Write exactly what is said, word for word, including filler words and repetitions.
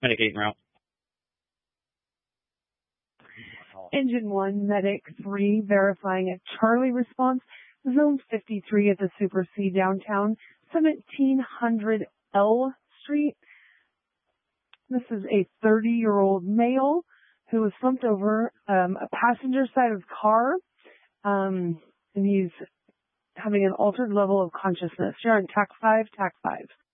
Medic eight en route. Engine one, Medic three, verifying a Charlie response. Zone fifty-three at the Super C downtown, seventeen hundred L Street. This is a thirty-year-old male who was slumped over um, a passenger side of the car, um, and he's having an altered level of consciousness. You're on T A C five, T A C five.